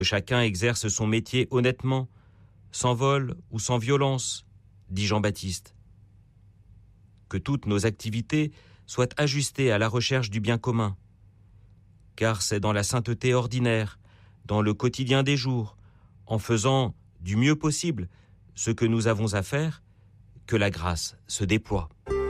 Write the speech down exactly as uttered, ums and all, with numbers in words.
Que chacun exerce son métier honnêtement, sans vol ou sans violence, dit Jean-Baptiste. Que toutes nos activités soient ajustées à la recherche du bien commun. Car c'est dans la sainteté ordinaire, dans le quotidien des jours, en faisant du mieux possible ce que nous avons à faire, que la grâce se déploie.